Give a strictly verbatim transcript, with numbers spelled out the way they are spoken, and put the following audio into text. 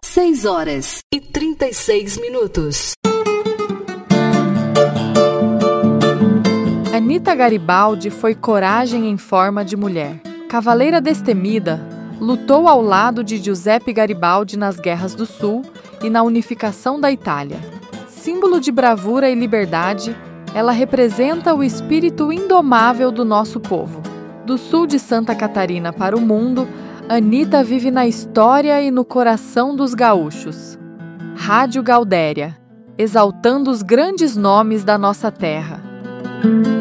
seis horas e trinta e seis minutos. Anita Garibaldi foi coragem em forma de mulher. Cavaleira destemida, lutou ao lado de Giuseppe Garibaldi nas Guerras do Sul e na unificação da Itália. Símbolo de bravura e liberdade, ela representa o espírito indomável do nosso povo. Do sul de Santa Catarina para o mundo, Anita vive na história e no coração dos gaúchos. Rádio Gaudéria, exaltando os grandes nomes da nossa terra.